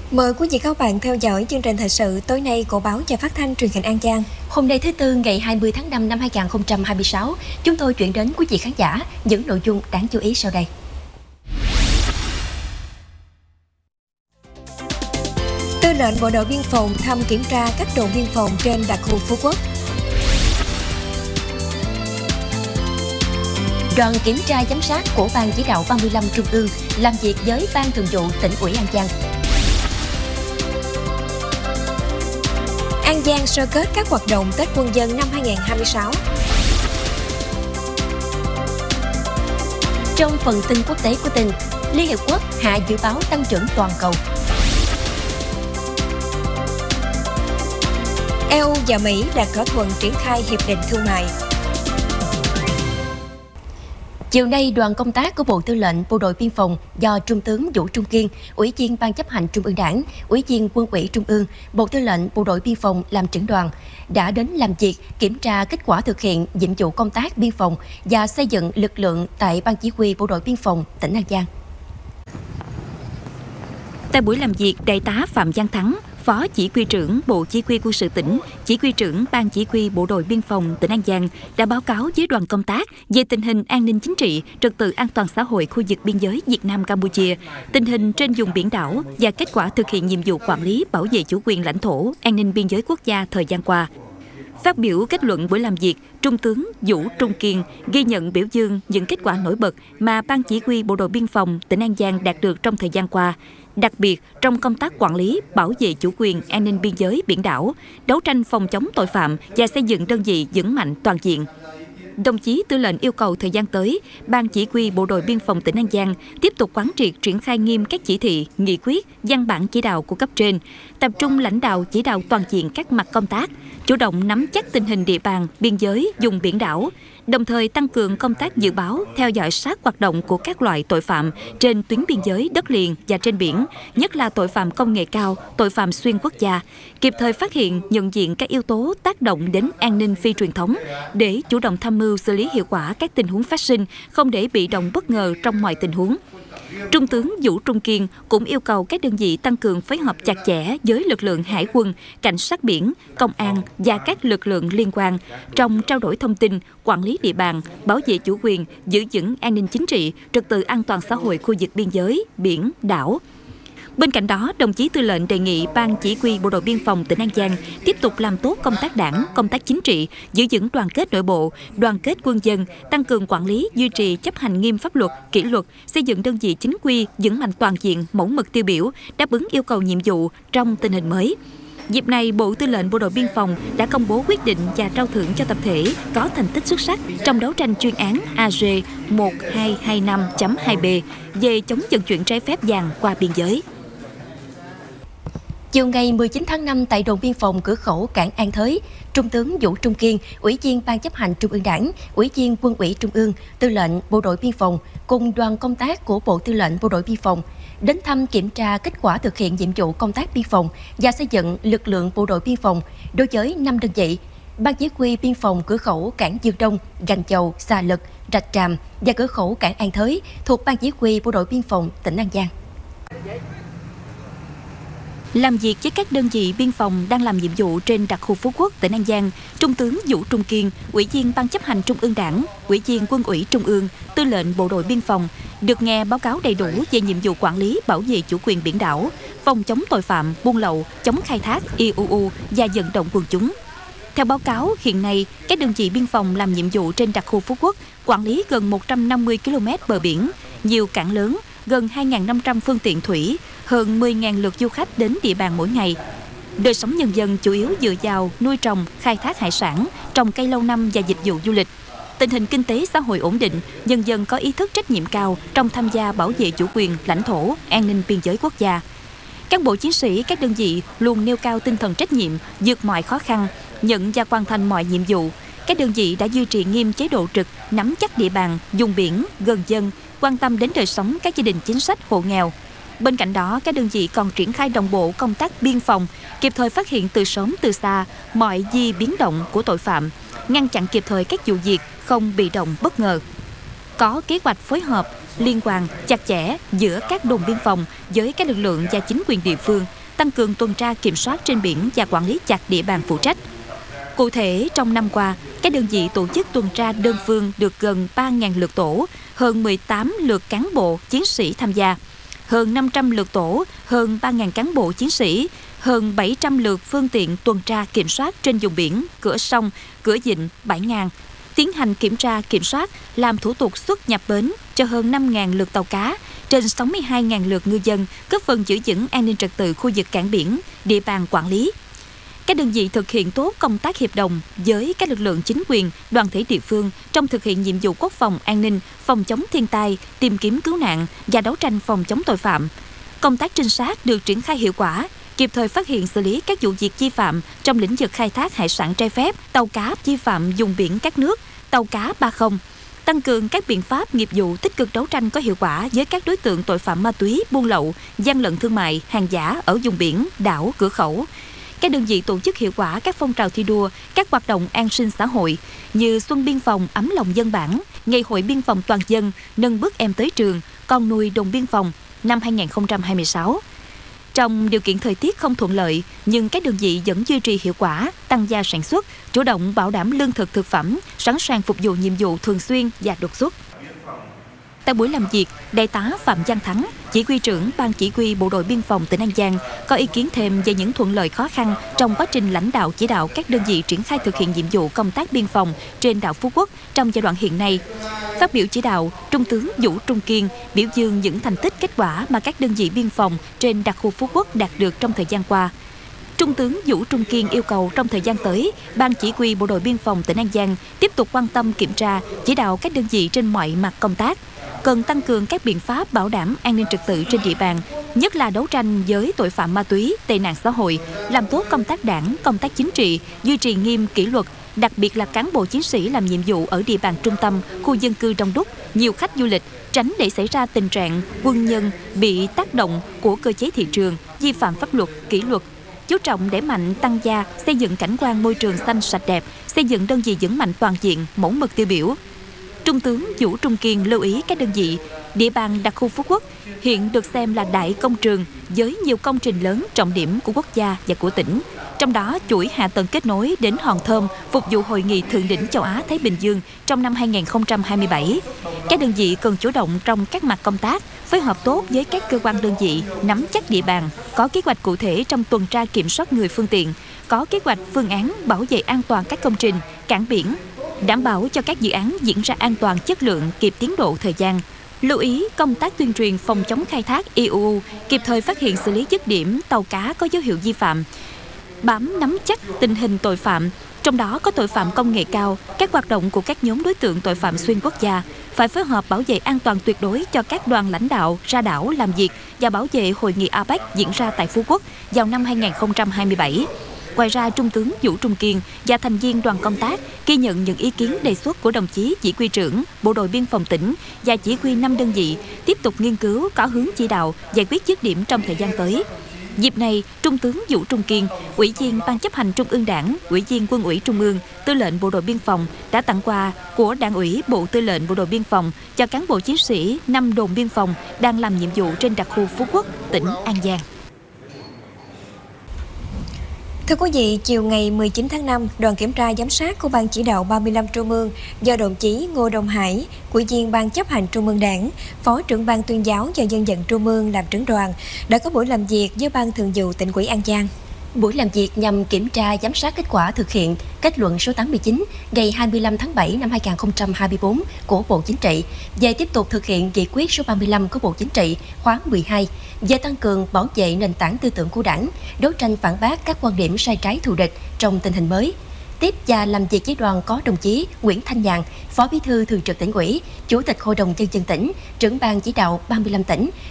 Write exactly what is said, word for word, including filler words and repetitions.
Mời quý vị các bạn theo dõi chương trình thời sự tối nay của báo Và Phát thanh Truyền hình An Giang. Hôm nay thứ Tư ngày hai mươi tháng năm năm hai nghìn không trăm hai mươi sáu, chúng tôi chuyển đến quý vị khán giả những nội dung đáng chú ý sau đây. Tư lệnh Bộ đội Biên phòng thăm kiểm tra các đồn biên phòng trên đặc khu Phú Quốc. Đoàn kiểm tra giám sát của Ban Chỉ đạo ba mươi lăm Trung ương làm việc với Ban Thường vụ Tỉnh ủy An Giang. An Giang sơ kết các hoạt động Tết Quân dân năm hai nghìn không trăm hai mươi sáu. Trong phần tin quốc tế của tin, Liên Hiệp Quốc hạ dự báo tăng trưởng toàn cầu. e u và Mỹ đạt thỏa thuận triển khai hiệp định thương mại. Chiều nay, đoàn công tác của Bộ Tư lệnh Bộ đội Biên phòng do Trung tướng Vũ Trung Kiên, Ủy viên Ban chấp hành Trung ương Đảng, Ủy viên Quân ủy Trung ương, Bộ Tư lệnh Bộ đội Biên phòng làm trưởng đoàn, đã đến làm việc, kiểm tra kết quả thực hiện nhiệm vụ công tác biên phòng và xây dựng lực lượng tại Ban Chỉ huy Bộ đội Biên phòng tỉnh An Giang. Tại buổi làm việc, Đại tá Phạm Văn Thắng, Phó Chỉ huy trưởng Bộ Chỉ huy Quân sự tỉnh, Chỉ huy trưởng Ban Chỉ huy Bộ đội Biên phòng tỉnh An Giang đã báo cáo với đoàn công tác về tình hình an ninh chính trị, trật tự an toàn xã hội khu vực biên giới Việt Nam Campuchia, tình hình trên vùng biển đảo và kết quả thực hiện nhiệm vụ quản lý bảo vệ chủ quyền lãnh thổ, an ninh biên giới quốc gia thời gian qua. Phát biểu kết luận buổi làm việc, Trung tướng Vũ Trung Kiên ghi nhận biểu dương những kết quả nổi bật mà Ban Chỉ huy Bộ đội Biên phòng tỉnh An Giang đạt được trong thời gian qua, đặc biệt trong công tác quản lý, bảo vệ chủ quyền, an ninh biên giới biển đảo, đấu tranh phòng chống tội phạm và xây dựng đơn vị vững mạnh toàn diện. Đồng chí Tư lệnh yêu cầu thời gian tới, Ban Chỉ huy Bộ đội Biên phòng tỉnh An Giang tiếp tục quán triệt triển khai nghiêm các chỉ thị, nghị quyết, văn bản chỉ đạo của cấp trên, tập trung lãnh đạo chỉ đạo toàn diện các mặt công tác, chủ động nắm chắc tình hình địa bàn, biên giới, vùng biển đảo, đồng thời tăng cường công tác dự báo, theo dõi sát hoạt động của các loại tội phạm trên tuyến biên giới, đất liền và trên biển, nhất là tội phạm công nghệ cao, tội phạm xuyên quốc gia, kịp thời phát hiện, nhận diện các yếu tố tác động đến an ninh phi truyền thống để chủ động tham mưu xử lý hiệu quả các tình huống phát sinh, không để bị động bất ngờ trong mọi tình huống. Trung tướng Vũ Trung Kiên cũng yêu cầu các đơn vị tăng cường phối hợp chặt chẽ với lực lượng hải quân, cảnh sát biển, công an và các lực lượng liên quan trong trao đổi thông tin, quản lý địa bàn, bảo vệ chủ quyền, giữ vững an ninh chính trị, trật tự an toàn xã hội khu vực biên giới, biển, đảo. Bên cạnh đó, đồng chí Tư lệnh đề nghị Ban Chỉ huy Bộ đội Biên phòng tỉnh An Giang tiếp tục làm tốt công tác đảng, công tác chính trị, giữ vững đoàn kết nội bộ, đoàn kết quân dân, tăng cường quản lý, duy trì chấp hành nghiêm pháp luật, kỷ luật, xây dựng đơn vị chính quy, vững mạnh toàn diện, mẫu mực tiêu biểu, đáp ứng yêu cầu nhiệm vụ trong tình hình mới. Dịp này, Bộ Tư lệnh Bộ đội Biên phòng đã công bố quyết định và trao thưởng cho tập thể có thành tích xuất sắc trong đấu tranh chuyên án A G một hai hai năm chấm hai B về chống vận chuyển trái phép vàng qua biên giới. Chiều ngày mười chín tháng năm tại đồn biên phòng cửa khẩu cảng An Thới, Trung tướng Vũ Trung Kiên, Ủy viên Ban chấp hành Trung ương Đảng, Ủy viên Quân ủy Trung ương, Tư lệnh Bộ đội Biên phòng cùng đoàn công tác của Bộ Tư lệnh Bộ đội Biên phòng đến thăm kiểm tra kết quả thực hiện nhiệm vụ công tác biên phòng và xây dựng lực lượng Bộ đội Biên phòng đối với năm đơn vị: Ban Chỉ huy Biên phòng cửa khẩu cảng Dương Đông, Gành Chầu, Xà Lực, Rạch Tràm và cửa khẩu cảng An Thới thuộc Ban Chỉ huy Bộ đội Biên phòng tỉnh An Giang. Làm việc với các đơn vị biên phòng đang làm nhiệm vụ trên đặc khu Phú Quốc, tỉnh An Giang, Trung tướng Vũ Trung Kiên, Ủy viên Ban chấp hành Trung ương Đảng, Ủy viên Quân ủy Trung ương, Tư lệnh Bộ đội Biên phòng, được nghe báo cáo đầy đủ về nhiệm vụ quản lý, bảo vệ chủ quyền biển đảo, phòng chống tội phạm, buôn lậu, chống khai thác, i u u và vận động quần chúng. Theo báo cáo, hiện nay, các đơn vị biên phòng làm nhiệm vụ trên đặc khu Phú Quốc quản lý gần một trăm năm mươi ki lô mét bờ biển, nhiều cảng lớn, gần hai nghìn năm trăm phương tiện thủy, hơn mười nghìn lượt du khách đến địa bàn mỗi ngày. Đời sống nhân dân chủ yếu dựa vào nuôi trồng, khai thác hải sản, trồng cây lâu năm và dịch vụ du lịch. Tình hình kinh tế xã hội ổn định, nhân dân có ý thức trách nhiệm cao trong tham gia bảo vệ chủ quyền, lãnh thổ, an ninh biên giới quốc gia. Cán bộ chiến sĩ các đơn vị luôn nêu cao tinh thần trách nhiệm, vượt mọi khó khăn, nhận và hoàn thành mọi nhiệm vụ. Các đơn vị đã duy trì nghiêm chế độ trực, nắm chắc địa bàn, vùng biển, gần dân, quan tâm đến đời sống các gia đình chính sách, hộ nghèo. Bên cạnh đó, các đơn vị còn triển khai đồng bộ công tác biên phòng, kịp thời phát hiện từ sớm từ xa mọi di biến động của tội phạm, ngăn chặn kịp thời các vụ việc không bị động bất ngờ. Có kế hoạch phối hợp, liên quan chặt chẽ giữa các đồn biên phòng với các lực lượng và chính quyền địa phương, tăng cường tuần tra kiểm soát trên biển và quản lý chặt địa bàn phụ trách. Cụ thể, trong năm qua, các đơn vị tổ chức tuần tra đơn phương được gần ba nghìn lượt tổ, hơn mười tám lượt cán bộ, chiến sĩ tham gia, hơn năm trăm lượt tổ, hơn ba nghìn cán bộ chiến sĩ, hơn bảy trăm lượt phương tiện tuần tra kiểm soát trên vùng biển, cửa sông, cửa vịnh, bãi ngang, tiến hành kiểm tra kiểm soát, làm thủ tục xuất nhập bến cho hơn năm nghìn lượt tàu cá, trên sáu mươi hai nghìn lượt ngư dân, góp phần giữ vững an ninh trật tự khu vực cảng biển, địa bàn quản lý. Các đơn vị thực hiện tốt công tác hiệp đồng với các lực lượng chính quyền, đoàn thể địa phương trong thực hiện nhiệm vụ quốc phòng an ninh, phòng chống thiên tai, tìm kiếm cứu nạn và đấu tranh phòng chống tội phạm. Công tác trinh sát được triển khai hiệu quả, kịp thời phát hiện xử lý các vụ việc vi phạm trong lĩnh vực khai thác hải sản trái phép, tàu cá vi phạm vùng biển các nước, tàu cá ba không. Tăng cường các biện pháp nghiệp vụ tích cực đấu tranh có hiệu quả với các đối tượng tội phạm ma túy, buôn lậu, gian lận thương mại, hàng giả ở vùng biển, đảo, cửa khẩu. Các đơn vị tổ chức hiệu quả các phong trào thi đua, các hoạt động an sinh xã hội như Xuân Biên phòng ấm lòng dân bản, Ngày hội biên phòng toàn dân, nâng bước em tới trường, con nuôi đồn biên phòng năm hai nghìn không trăm hai mươi sáu. Trong điều kiện thời tiết không thuận lợi, nhưng các đơn vị vẫn duy trì hiệu quả, tăng gia sản xuất, chủ động bảo đảm lương thực thực phẩm, sẵn sàng phục vụ nhiệm vụ thường xuyên và đột xuất. Tại buổi làm việc, Đại tá Phạm Văn Thắng, Chỉ huy trưởng Ban Chỉ huy Bộ đội Biên phòng tỉnh An Giang, có ý kiến thêm về những thuận lợi khó khăn trong quá trình lãnh đạo chỉ đạo các đơn vị triển khai thực hiện nhiệm vụ công tác biên phòng trên đảo Phú Quốc trong giai đoạn hiện nay. Phát biểu chỉ đạo, Trung tướng Vũ Trung Kiên biểu dương những thành tích kết quả mà các đơn vị biên phòng trên đặc khu Phú Quốc đạt được trong thời gian qua. Trung tướng Vũ Trung Kiên yêu cầu trong thời gian tới, Ban Chỉ huy Bộ đội Biên phòng tỉnh An Giang tiếp tục quan tâm kiểm tra, chỉ đạo các đơn vị trên mọi mặt công tác, cần tăng cường các biện pháp bảo đảm an ninh trật tự trên địa bàn, nhất là đấu tranh với tội phạm ma túy, tệ nạn xã hội, làm tốt công tác đảng, công tác chính trị, duy trì nghiêm kỷ luật, đặc biệt là cán bộ chiến sĩ làm nhiệm vụ ở địa bàn trung tâm, khu dân cư đông đúc, nhiều khách du lịch, tránh để xảy ra tình trạng quân nhân bị tác động của cơ chế thị trường, vi phạm pháp luật, kỷ luật. Chú trọng đẩy mạnh tăng gia, xây dựng cảnh quan môi trường xanh sạch đẹp, xây dựng đơn vị vững mạnh toàn diện, mẫu mực tiêu biểu. Trung tướng Vũ Trung Kiên lưu ý các đơn vị, địa bàn đặc khu Phú Quốc hiện được xem là đại công trường với nhiều công trình lớn trọng điểm của quốc gia và của tỉnh. Trong đó, chuỗi hạ tầng kết nối đến Hòn Thơm phục vụ Hội nghị Thượng đỉnh Châu Á-Thái Bình Dương trong năm hai nghìn không trăm hai mươi bảy. Các đơn vị cần chủ động trong các mặt công tác, phối hợp tốt với các cơ quan đơn vị, nắm chắc địa bàn, có kế hoạch cụ thể trong tuần tra kiểm soát người phương tiện, có kế hoạch phương án bảo vệ an toàn các công trình, cảng biển, đảm bảo cho các dự án diễn ra an toàn, chất lượng, kịp tiến độ thời gian. Lưu ý công tác tuyên truyền phòng chống khai thác i u u, kịp thời phát hiện xử lý dứt điểm tàu cá có dấu hiệu vi phạm, bám nắm chắc tình hình tội phạm, trong đó có tội phạm công nghệ cao, các hoạt động của các nhóm đối tượng tội phạm xuyên quốc gia, phải phối hợp bảo vệ an toàn tuyệt đối cho các đoàn lãnh đạo ra đảo làm việc và bảo vệ hội nghị a pếch diễn ra tại Phú Quốc vào năm hai nghìn không trăm hai mươi bảy. Ngoài ra, Trung tướng Vũ Trung Kiên và thành viên đoàn công tác ghi nhận những ý kiến đề xuất của đồng chí Chỉ huy trưởng Bộ đội Biên phòng tỉnh và chỉ huy năm đơn vị tiếp tục nghiên cứu có hướng chỉ đạo giải quyết dứt điểm trong thời gian tới. Dịp này, Trung tướng Vũ Trung Kiên, Ủy viên Ban chấp hành Trung ương Đảng, Ủy viên Quân ủy Trung ương, Tư lệnh Bộ đội Biên phòng đã tặng quà của Đảng ủy Bộ Tư lệnh Bộ đội Biên phòng cho cán bộ chiến sĩ năm đồn biên phòng đang làm nhiệm vụ trên đặc khu Phú Quốc, tỉnh An Giang. Thưa quý vị, chiều ngày mười chín tháng năm, đoàn kiểm tra giám sát của Ban chỉ đạo ba mươi lăm Trung ương do đồng chí Ngô Đông Hải, Ủy viên Ban chấp hành Trung ương Đảng, Phó trưởng Ban tuyên giáo và dân vận Trung ương làm trưởng đoàn đã có buổi làm việc với Ban thường vụ Tỉnh ủy An Giang. Buổi làm việc nhằm kiểm tra giám sát kết quả thực hiện kết luận số tám mươi chín ngày hai mươi lăm tháng bảy năm hai nghìn không trăm hai mươi tư của Bộ Chính trị về tiếp tục thực hiện nghị quyết số ba mươi lăm của Bộ Chính trị khóa mười hai về tăng cường bảo vệ nền tảng tư tưởng của Đảng, đấu tranh phản bác các quan điểm sai trái thù địch trong tình hình mới. Tiếp và làm việc với đoàn có đồng chí Nguyễn Thanh Nhàn, Phó Bí thư Thường trực Tỉnh ủy, Chủ tịch Hội đồng Nhân dân tỉnh, trưởng Ban chỉ đạo ba mươi lăm tỉnh,